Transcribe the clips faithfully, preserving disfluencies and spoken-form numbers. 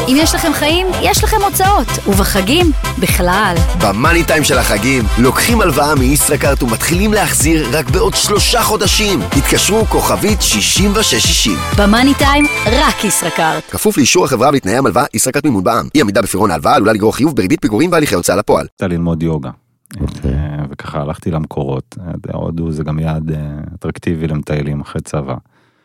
אם יש לכם חיים, יש לכם הוצאות, ובחגים, בכלל. במאני טיים של החגים, לוקחים הלוואה מישראכרט ומתחילים להחזיר רק בעוד שלושה חודשים. התקשרו כוכבית שישים ושש שישים. במאני טיים, רק ישראכרט. כפוף לאישור החברה ולתנאי המלוואה, ישראכרט מימון בע"מ. אי עמידה בפירעון ההלוואה עלולה לגרור חיוב בריבית פיגורים והליכי הוצאה לפועל. רוצה ללמוד יוגה. וככה הלכתי למקורות. הודו זה גם יעד אטרקטיבי למטיילים אחרי צבא.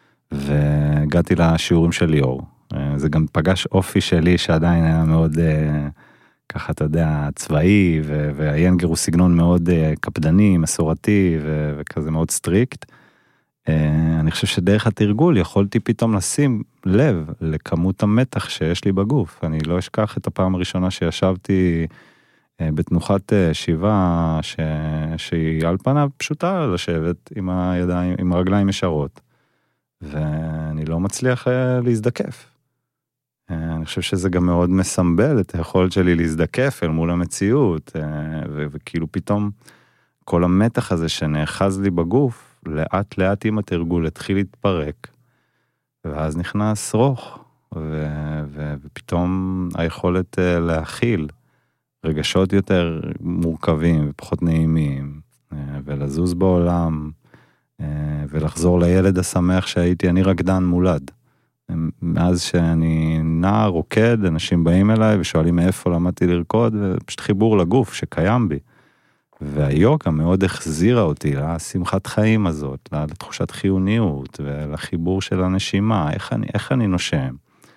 והגעתי לשיעורים של ליאור. זה גם פגש אופי שלי שעדיין היה מאוד, ככה אתה יודע, צבאי, והיינגר הוא סגנון מאוד קפדני, מסורתי, וכזה מאוד סטריקט. אני חושב שדרך התרגול יכולתי פתאום לשים לב לכמות המתח שיש לי בגוף. אני לא אשכח את הפעם הראשונה שישבתי בתנוחת שיבה, ש... שהיא על פניו פשוטה לשבת עם הידיים, עם הרגליים ישרות. ואני לא מצליח להזדקף. אני חושב שזה גם מאוד מסמבל את היכולת שלי להזדקף אל מול המציאות, ו- וכאילו פתאום כל המתח הזה שנאחז לי בגוף, לאט לאט עם התרגול התחיל להתפרק, ואז נכנס רוח, ו- ו- ופתאום היכולת להכיל רגשות יותר מורכבים ופחות נעימים, ולזוז בעולם, ולחזור לילד השמח שהייתי, אני רקדן מולד. מאז שאני נער, רוקד, אנשים באים אליי ושואלים מאיפה למדתי לרקוד, ופשוט חיבור לגוף שקיים בי. והיוגה מאוד החזירה אותי לשמחת חיים הזאת, לתחושת חיוניות, ולחיבור של הנשימה, איך אני, איך אני נושם,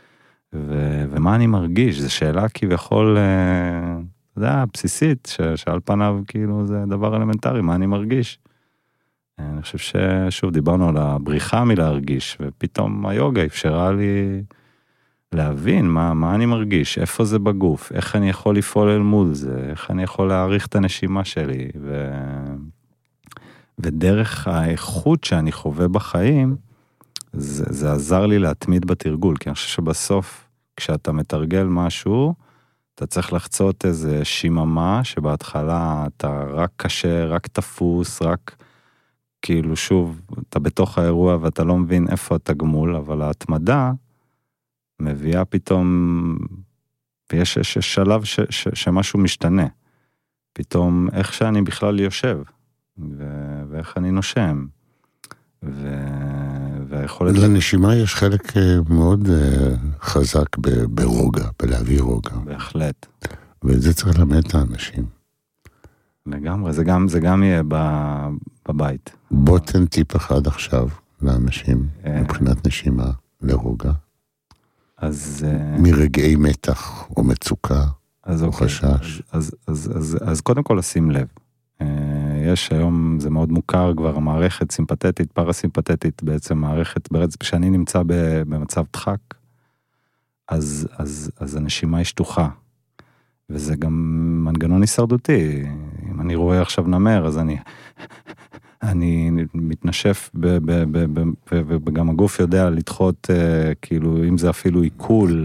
ו, ומה אני מרגיש, זו שאלה כביכול, אתה יודע, בסיסית, ש, שעל פניו כאילו זה דבר אלמנטרי, מה אני מרגיש. אני חושב ששוב דיברנו על הבריחה מלהרגיש, ופתאום היוגה אפשרה לי להבין מה, מה אני מרגיש, איפה זה בגוף, איך אני יכול לפעול אל מול זה, איך אני יכול להעריך את הנשימה שלי, ו... ודרך האיכות שאני חווה בחיים, זה, זה עזר לי להתמיד בתרגול, כי אני חושב שבסוף, כשאתה מתרגל משהו, אתה צריך לחצות איזה שיממה, שבהתחלה אתה רק קשה, רק תפוס, רק... כאילו שוב, אתה בתוך האירוע ואתה לא מבין איפה התגמול, אבל ההתמדה מביאה פתאום, ויש יש, יש שלב ש, ש, שמשהו משתנה. פתאום איך שאני בכלל יושב, ו, ואיך אני נושם. ו, והיכולת... לנשימה יש חלק מאוד חזק ברוגע, בלהביא רוגע. בהחלט. וזה צריך ללמד את האנשים. לגמרי, זה גם, זה גם יהיה בבית. בוא תן טיפ אחד עכשיו לאנשים, מבחינת נשימה, לרוגע. אז... מרגעי מתח או מצוקה אז או אוקיי. חשש. אז, אז, אז, אז, אז קודם כל לשים לב. יש היום, זה מאוד מוכר כבר, המערכת סימפתטית, פרסימפתטית, בעצם מערכת, כשאני נמצא במצב דחק, אז, אז, אז הנשימה היא שטוחה. וזה גם מנגנון הישרדותי. אם אני רואה עכשיו נמר, אז אני, אני מתנשף, וגם הגוף יודע לדחות, כאילו, אם זה אפילו עיכול,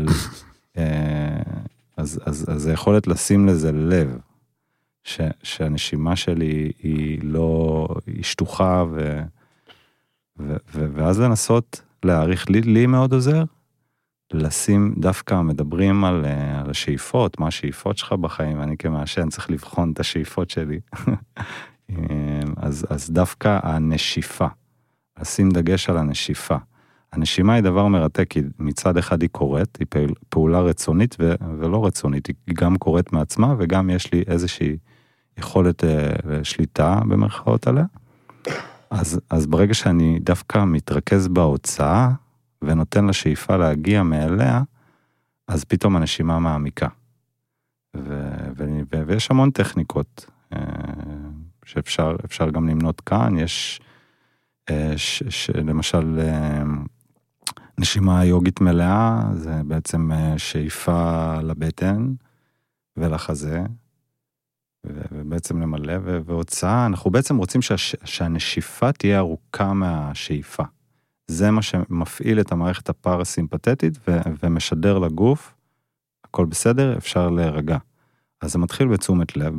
אז, אז, אז זה יכולת לשים לזה לב, ש, שהנשימה שלי היא לא, היא שטוחה, ו, ו, ו, ואז לנסות להעריך, לי, לי מאוד עוזר, לשים, דווקא מדברים על, על השאיפות, מה השאיפות שלך בחיים, אני כמעשן צריך לבחון את השאיפות שלי. אז, אז דווקא הנשיפה, לשים דגש על הנשיפה. הנשימה היא דבר מרתק, כי מצד אחד היא קורית, היא פעולה רצונית ו, ולא רצונית, היא גם קורית מעצמה, וגם יש לי איזושהי יכולת שליטה במרכאות עליה. אז, אז ברגע שאני דווקא מתרכז בהוצאה, ונותן לשאיפה להגיע מאליה, אז פתאום הנשימה מעמיקה. ו- ו- ו- ויש המון טכניקות, שאפשר אפשר גם למנות כאן, יש ש- ש- למשל נשימה יוגית מלאה, זה בעצם שאיפה לבטן ולחזה, ובעצם למלא, והוצאה, אנחנו בעצם רוצים שה- שהנשיפה תהיה ארוכה מהשאיפה. זה מה שמפעיל את המערכת הפרסימפתטית ו- ומשדר לגוף, הכל בסדר, אפשר להירגע. אז זה מתחיל בתשומת לב,